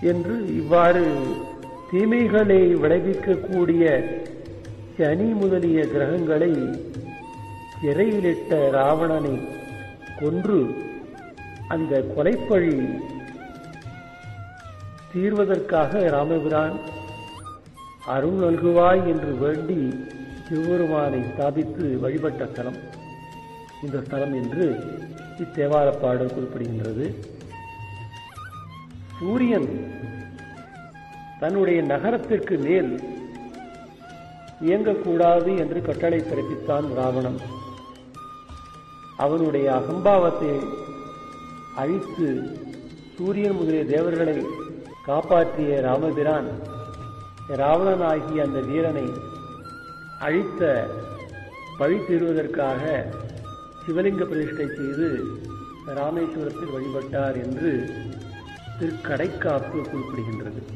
என்று இவ்வாறு தீமைகளை விளைவிக்கக்கூடிய சனி முதலிய கிரகங்களை சிறையிலிட்ட ராவணனை கொன்று அந்த கொலைப்பழி தீர்வதற்காக ராமபிரான் அருள் நல்குவாய் என்று வேண்டி சிவபெருமானை ஸ்தாபித்து வழிபட்ட ஸ்தலம் இந்த ஸ்தலம் என்று இத்தேவார பாடல் குறிப்பிடுகின்றது. சூரியன் தன்னுடைய நகரத்திற்கு மேல் இயங்கக்கூடாது என்று கட்டளை பிறப்பித்தான் ராவணன். அவனுடைய அகம்பாவத்தை அழித்து சூரியன் முதலிய தேவர்களை காப்பாற்றிய ராமபிரான் ராவணன் ஆகிய அந்த வீரனை அழித்த பழி தீர்வதற்காக சிவலிங்க பிரதிஷ்டை செய்து ராமேஸ்வரத்தில் வழிபட்டார் என்று திருக்கடைக்காப்பு குறிப்பிடுகின்றது.